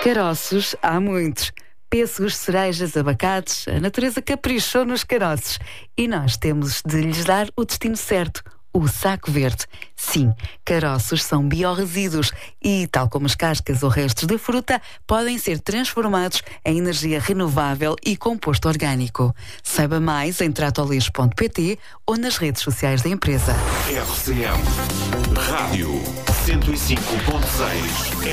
Caroços há muitos. Pêssegos, cerejas, abacates, a natureza caprichou nos caroços. E nós temos de lhes dar o destino certo, o saco verde. Sim, caroços são biorresíduos e, tal como as cascas ou restos de fruta, podem ser transformados em energia renovável e composto orgânico. Saiba mais em tratolixo.pt ou nas redes sociais da empresa. RCM Rádio 105.6